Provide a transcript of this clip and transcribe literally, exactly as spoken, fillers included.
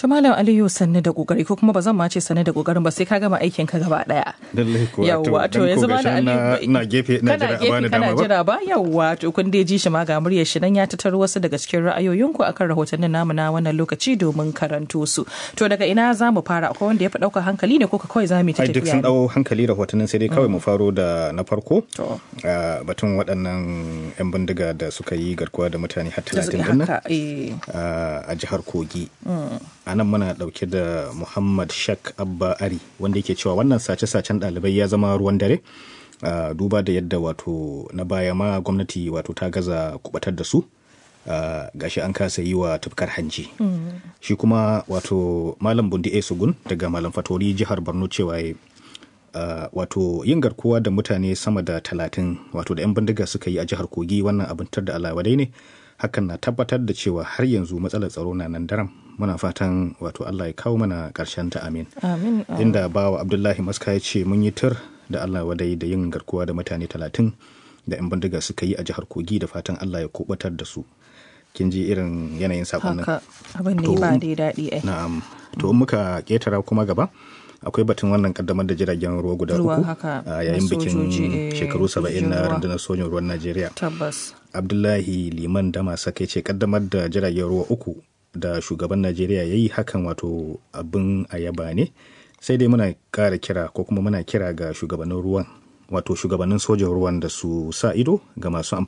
To Malam Aliyu sanni da kokari ko kuma ba zan ma ce sanni da kokarin ba sai ka gama aikin ka gaba daya. Yawwa to yanzu Malam Aliyu na gefe na jira a bani dama ba. Kana jira ba yawwa to kun dai ji shi ma ga muryar shi nan ya tattaro wasu daga cikin ra'ayoyinku akan rahotannin namu na wannan lokaci domin karanto su. To daga ina za mu fara akwai wanda ya fi ɗaukar hankali ne ko kawai za mu yi ta tafiya? Ai duk sun ɗau hankali rahotannin sai dai kawai mu faro da na farko. Batun waɗannan 'yan bindiga da suka yi garkuwa da mutane har talatin ɗin a jihar Kogi. A nan muna ɗauke da Muhammad Shak Abba Ari wanda yake cewa wannan sace-sacen ɗalibai ya zama ruwan dare. Duba da yadda wato na baya ma gwamnati wato ta gaza kubatar da su. Uh, gashi an kasa yi wa tufkar hanji. Mm. Shi kuma wato Malam Bundi Esugun daga Malam Fatori jihar Borno cewa uh, wato yin garkuwa da mutane sama da talatin wato da 'yan bindiga suka yi a jihar Kogi wannan abin tar da alawadai ne. Hakan na tabbatar da cewa har yanzu matsalar tsaro na nan daram. Muna fatan wato Allah ya kawo mana ƙarshen ta amin. Amin. Inda bawa Abdullahi Maska ya ce mun yi tur da Allah wadai da yin garkuwa da mutane talatin da 'yan bindiga suka yi a jihar Kogi da fatan Allah ya kubatar da su. Kin ji irin yanayin sakonnin. Haka abin da ba dai daɗi ai. Na'am. To in muka ketara kuma gaba akwai batun wannan kaddamar da jiragen ruwa guda uku a yayin bikin shekaru saba'in na rundunar sojin ruwan Najeriya. Tabbas. Abdullahi Liman Dama Sake ce kaddamar da jiragen ruwa uku da shugaban Najeriya yayi hakan wato abin ayaba ne. Sai dai muna ƙara kira ko kuma muna kira ga shugabannin ruwan wato shugabannin sojin ruwan da su sa ido ga masu